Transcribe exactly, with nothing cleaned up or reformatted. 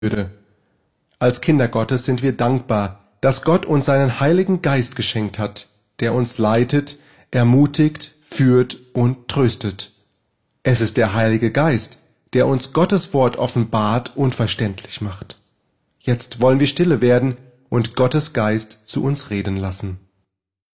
würde. Als Kinder Gottes sind wir dankbar, dass Gott uns seinen Heiligen Geist geschenkt hat, der uns leitet, ermutigt, führt und tröstet. Es ist der Heilige Geist, der uns Gottes Wort offenbart und verständlich macht. Jetzt wollen wir stille werden und Gottes Geist zu uns reden lassen.